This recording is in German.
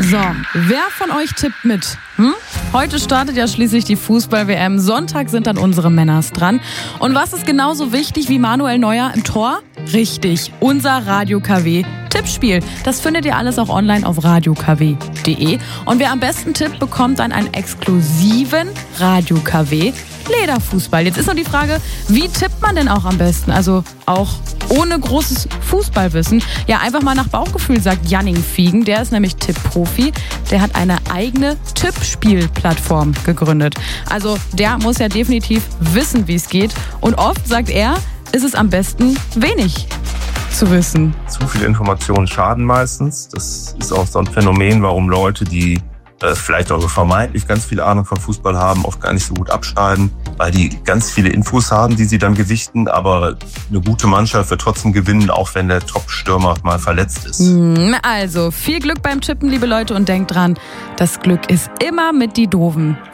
So, wer von euch tippt mit? Heute startet ja schließlich die Fußball-WM. Sonntag sind dann unsere Männers dran. Und was ist genauso wichtig wie Manuel Neuer im Tor? Richtig, unser Radio KW Tippspiel. Das findet ihr alles auch online auf radiokw.de. Und wer am besten tippt, bekommt dann einen exklusiven Radio KW Lederfußball. Jetzt ist noch die Frage, wie tippt man denn auch am besten? Also auch ohne großes Fußballwissen. Ja, einfach mal nach Bauchgefühl, sagt Janning Fiegen. Der ist nämlich Tippprofi. Der hat eine eigene Tippspielplattform gegründet. Also der muss ja definitiv wissen, wie es geht. Und oft, sagt er, ist es am besten, wenig zu wissen. Zu viele Informationen schaden meistens. Das ist auch so ein Phänomen, warum Leute, die vielleicht auch vermeintlich ganz viel Ahnung von Fußball haben, oft gar nicht so gut abschneiden, weil die ganz viele Infos haben, die sie dann gewichten, aber eine gute Mannschaft wird trotzdem gewinnen, auch wenn der Top-Stürmer mal verletzt ist. Also, viel Glück beim Tippen, liebe Leute, und denkt dran, das Glück ist immer mit die Doofen.